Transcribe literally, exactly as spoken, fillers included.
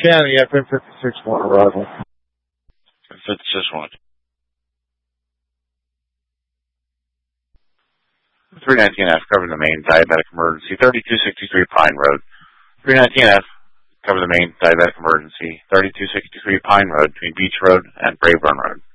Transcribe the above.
County, F M fifty-six one arrival. fifty-six one. three nineteen F, cover the main diabetic emergency, thirty-two sixty-three Pine Road. three nineteen F, cover the main diabetic emergency, thirty-two sixty-three Pine Road between Beach Road and Brave Run Road.